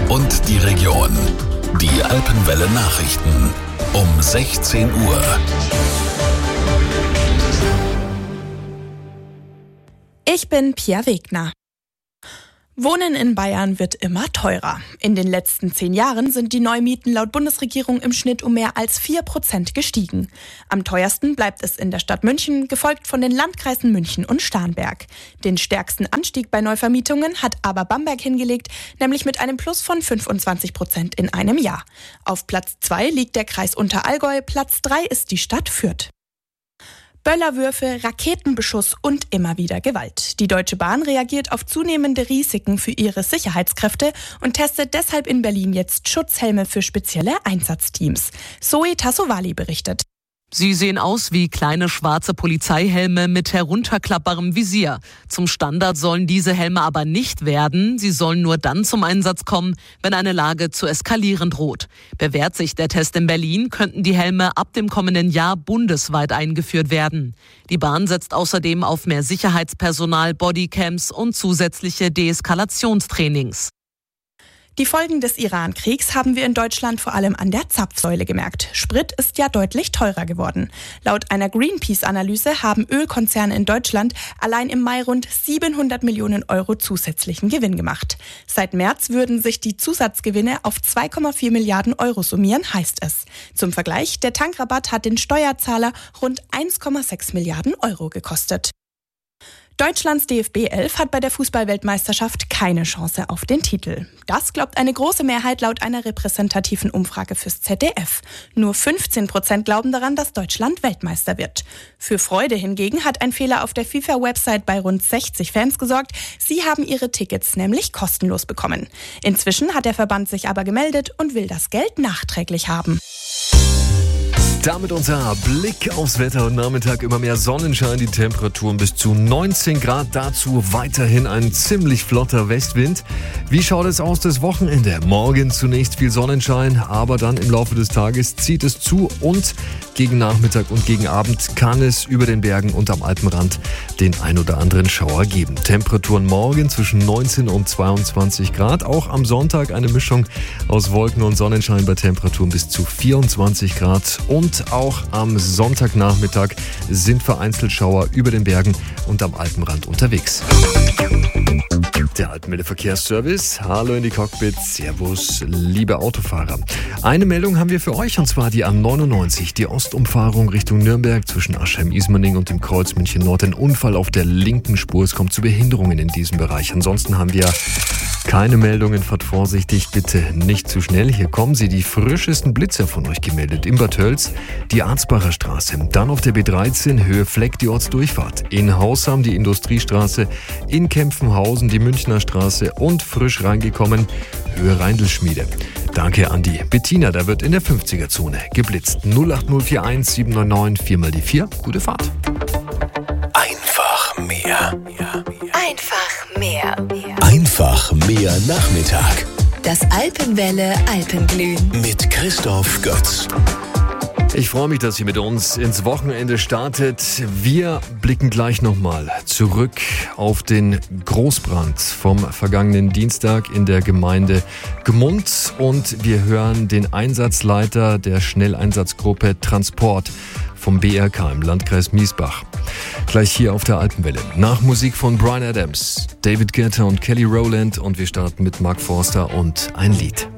und die Region. Die Alpenwelle Nachrichten um 16 Uhr. Ich bin Pia Wegner. Wohnen in Bayern wird immer teurer. In den letzten 10 Jahren sind die Neumieten laut Bundesregierung im Schnitt um mehr als 4% gestiegen. Am teuersten bleibt es in der Stadt München, gefolgt von den Landkreisen München und Starnberg. Den stärksten Anstieg bei Neuvermietungen hat aber Bamberg hingelegt, nämlich mit einem Plus von 25% in einem Jahr. Auf Platz 2 liegt der Kreis Unterallgäu, Platz 3 ist die Stadt Fürth. Böllerwürfe, Raketenbeschuss und immer wieder Gewalt. Die Deutsche Bahn reagiert auf zunehmende Risiken für ihre Sicherheitskräfte und testet deshalb in Berlin jetzt Schutzhelme für spezielle Einsatzteams. Zoe Tassovali berichtet. Sie sehen aus wie kleine schwarze Polizeihelme mit herunterklappbarem Visier. Zum Standard sollen diese Helme aber nicht werden. Sie sollen nur dann zum Einsatz kommen, wenn eine Lage zu eskalieren droht. Bewährt sich der Test in Berlin, könnten die Helme ab dem kommenden Jahr bundesweit eingeführt werden. Die Bahn setzt außerdem auf mehr Sicherheitspersonal, Bodycams und zusätzliche Deeskalationstrainings. Die Folgen des Iran-Kriegs haben wir in Deutschland vor allem an der Zapfsäule gemerkt. Sprit ist ja deutlich teurer geworden. Laut einer Greenpeace-Analyse haben Ölkonzerne in Deutschland allein im Mai rund 700 Millionen Euro zusätzlichen Gewinn gemacht. Seit März würden sich die Zusatzgewinne auf 2,4 Milliarden Euro summieren, heißt es. Zum Vergleich, der Tankrabatt hat den Steuerzahler rund 1,6 Milliarden Euro gekostet. Deutschlands DFB 11 hat bei der Fußball-Weltmeisterschaft keine Chance auf den Titel. Das glaubt eine große Mehrheit laut einer repräsentativen Umfrage fürs ZDF. Nur 15% glauben daran, dass Deutschland Weltmeister wird. Für Freude hingegen hat ein Fehler auf der FIFA-Website bei rund 60 Fans gesorgt. Sie haben ihre Tickets nämlich kostenlos bekommen. Inzwischen hat der Verband sich aber gemeldet und will das Geld nachträglich haben. Damit unser Blick aufs Wetter und Nachmittag immer mehr Sonnenschein, die Temperaturen bis zu 19 Grad, dazu weiterhin ein ziemlich flotter Westwind. Wie schaut es aus das Wochenende? Morgen zunächst viel Sonnenschein, aber dann im Laufe des Tages zieht es zu und gegen Nachmittag und gegen Abend kann es über den Bergen und am Alpenrand den ein oder anderen Schauer geben. Temperaturen morgen zwischen 19 und 22 Grad, auch am Sonntag eine Mischung aus Wolken und Sonnenschein bei Temperaturen bis zu 24 Grad und auch am Sonntagnachmittag sind vereinzelt Schauer über den Bergen und am Alpenrand unterwegs. Der Alpenwelle Verkehrsservice. Hallo in die Cockpits. Servus, liebe Autofahrer. Eine Meldung haben wir für euch, und zwar die A99, die Ostumfahrung Richtung Nürnberg zwischen Aschheim-Ismaning und dem Kreuz München Nord. Ein Unfall auf der linken Spur. Es kommt zu Behinderungen in diesem Bereich. Ansonsten haben wir keine Meldungen. Fahrt vorsichtig, bitte nicht zu schnell. Hier kommen sie, die frischesten Blitzer von euch gemeldet. In Bad Tölz die Arzbacher Straße. Dann auf der B13 Höhe Fleck die Ortsdurchfahrt. In Hausham die Industriestraße. In Kempfenhausen die Münchner Straße und frisch reingekommen Höhe Reindelschmiede. Danke an die Bettina, da wird in der 50er-Zone geblitzt. 08041 799 4 mal die 4. Gute Fahrt. Einfach mehr. Einfach mehr. Einfach mehr Nachmittag. Das Alpenwelle Alpenglühen. Mit Christoph Götz. Ich freue mich, dass ihr mit uns ins Wochenende startet. Wir blicken gleich nochmal zurück auf den Großbrand vom vergangenen Dienstag in der Gemeinde Gmund und wir hören den Einsatzleiter der Schnelleinsatzgruppe Transport vom BRK im Landkreis Miesbach. Gleich hier auf der Alpenwelle. Nach Musik von Bryan Adams, David Guetta und Kelly Rowland und wir starten mit Mark Forster und ein Lied.